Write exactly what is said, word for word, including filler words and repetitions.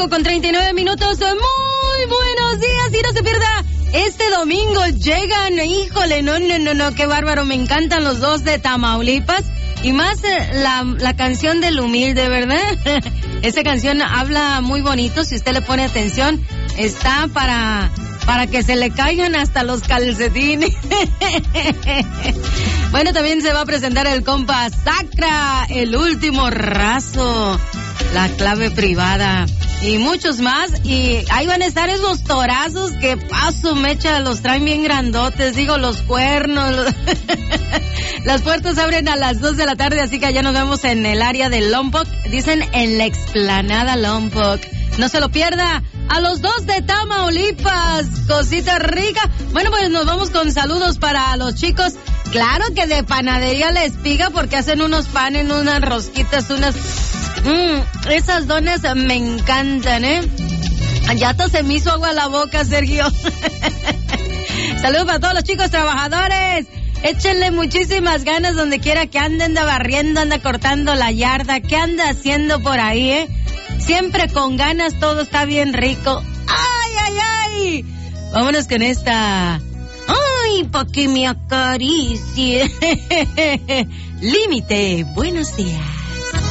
cinco con treinta y nueve minutos. Muy buenos días y no se pierda. Este domingo llegan, híjole, no, no, no, no, qué bárbaro. Me encantan los dos de Tamaulipas. Y más eh, la, la canción del humilde, ¿verdad? Esa canción habla muy bonito, si usted le pone atención, está para, para que se le caigan hasta los calcetines. Bueno, también se va a presentar el compa Sacra, el último raso, la clave privada y muchos más. Y ahí van a estar esos torazos que paso mecha, los traen bien grandotes, digo, los cuernos. Los Las puertas abren a las dos de la tarde, así que allá nos vemos en el área de Lompoc. Dicen en la explanada Lompoc. No se lo pierda. A los dos de Tamaulipas, cosita rica. Bueno, pues nos vamos con saludos para los chicos. Claro que de Panadería La Espiga, porque hacen unos panes, unas rosquitas, unas... Mmm, esas donas me encantan, ¿eh? Ya hasta se me hizo agua a la boca, Sergio. Saludos para todos los chicos trabajadores. Échenle muchísimas ganas donde quiera que ande, anda barriendo, anda cortando la yarda. ¿Qué anda haciendo por ahí, eh? Siempre con ganas, todo está bien rico. ¡Ay, ay, ay! Vámonos con esta. ¡Ay, pa' que me acaricie! Límite, buenos días.